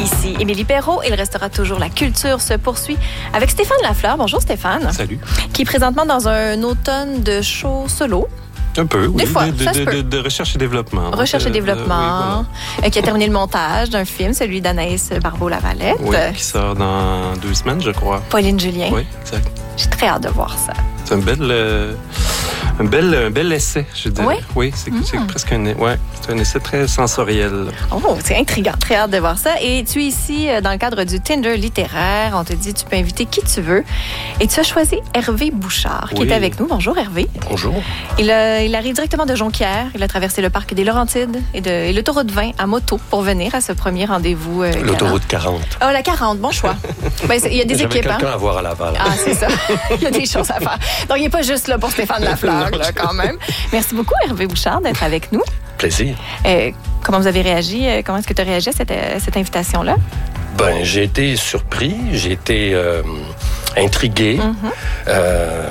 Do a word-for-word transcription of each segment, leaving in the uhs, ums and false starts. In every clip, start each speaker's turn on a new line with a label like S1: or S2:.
S1: Ici Émilie Perrault et il restera toujours la culture se poursuit avec Stéphane Lafleur. Bonjour Stéphane.
S2: Salut. Qui
S1: est présentement dans un automne de show solo.
S2: Un peu, oui.
S1: Des fois,
S2: de,
S1: ça
S2: de,
S1: se peut.
S2: de, de recherche et développement.
S1: Recherche
S2: Donc,
S1: et développement,
S2: euh, oui, voilà.
S1: qui a terminé le montage d'un film, celui d'Anaïs Barbeau-Lavalette.
S2: Oui, qui sort dans deux semaines, je crois.
S1: Pauline Julien.
S2: Oui, exact.
S1: J'ai très hâte de voir ça.
S2: C'est un bel, euh, un bel, un bel essai, je dirais.
S1: Oui?
S2: Oui, c'est,
S1: Mm.
S2: c'est presque un, ouais, c'est un essai très sensoriel.
S1: Oh, c'est intriguant. Très hâte de voir ça. Et tu es ici dans le cadre du Tinder littéraire. On te dit tu peux inviter qui tu veux. Et tu as choisi Hervé Bouchard, qui
S2: Oui.
S1: est avec nous. Bonjour Hervé.
S2: Bonjour.
S1: Il, a, il arrive directement de Jonquière. Il a traversé le parc des Laurentides et, de, et l'autoroute vingt à moto pour venir à ce premier rendez-vous. Euh,
S3: L'autoroute quarante.
S1: Oh, la quarante, bon choix. Ben, il y a des
S3: J'avais
S1: équipes.
S3: quelqu'un
S1: Hein?
S3: à voir à Laval.
S1: Ah, c'est ça. Il y a des choses à faire. Donc, il n'est pas juste là pour Stéphane Lafleur, là, quand même. Merci beaucoup, Hervé Bouchard, d'être avec nous.
S3: Plaisir.
S1: Euh, comment vous avez réagi? Comment est-ce que tu as réagi à cette, cette invitation-là?
S3: Ben, j'ai été surpris, j'ai été euh, intrigué.
S1: Mm-hmm.
S3: Euh,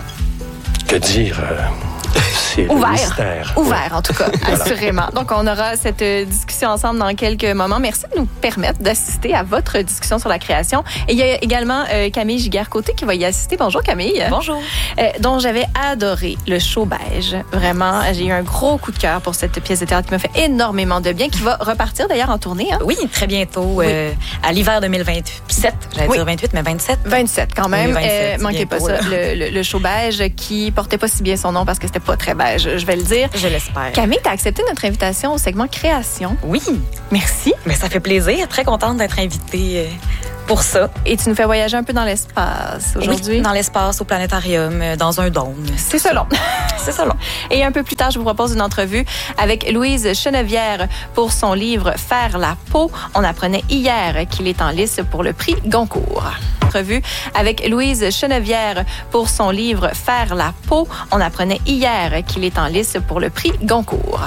S3: que dire? euh, C'est
S1: Ouvert.
S3: le mystère.
S1: Ouvert, en tout cas,
S3: Voilà.
S1: assurément. Donc, on aura cette euh, discussion ensemble dans quelques moments. Merci de nous permettre d'assister à votre discussion sur la création. Et il y a également euh, Camille Giguère-Côté qui va y assister. Bonjour, Camille.
S4: Bonjour.
S1: Euh, dont j'avais adoré le show beige. Vraiment, j'ai eu un gros coup de cœur pour cette pièce de théâtre qui m'a fait énormément de bien, qui va repartir d'ailleurs en tournée. Hein?
S4: Oui, très bientôt,
S1: Oui.
S4: euh, à l'hiver deux mille vingt-sept. J'allais
S1: Oui.
S4: dire vingt-huit, mais vingt-sept.
S1: vingt-sept quand même.
S4: Oui, vingt-sept,
S1: Euh, manquez pas
S4: bientôt,
S1: ça. Le, le, le show beige qui portait pas si bien son nom parce que c'était pas très beige, je vais le dire.
S4: Je l'espère.
S1: Camille, t'as accepté notre invitation au segment création.
S4: Oui,
S1: Merci.
S4: mais ça fait plaisir. Très contente d'être invitée euh, pour ça.
S1: Et tu nous fais voyager un peu dans l'espace aujourd'hui.
S4: Oui, dans l'espace, au planétarium, euh, dans un dôme.
S1: C'est ça long.
S4: C'est ça, là.
S1: Et un peu plus tard, je vous propose une entrevue avec Louise Chenevière pour son livre « Faire la peau ». On apprenait hier qu'il est en lice pour le prix Goncourt. Entrevue avec Louise Chenevière pour son livre « Faire la peau ». On apprenait hier qu'il est en lice pour le prix Goncourt.